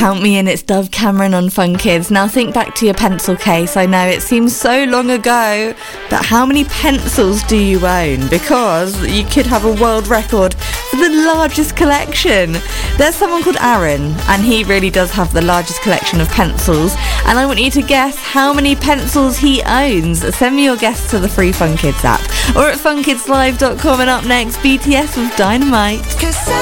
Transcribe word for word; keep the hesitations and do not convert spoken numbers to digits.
Count me in, it's Dove Cameron on Fun Kids. Now think back to your pencil case. I know it seems so long ago, but how many pencils do you own? Because you could have a world record for the largest collection. There's someone called Aaron, and he really does have the largest collection of pencils, and I want you to guess how many pencils he owns. Send me your guess to the free Fun Kids app or at fun kids live dot com. And up next, B T S with Dynamite.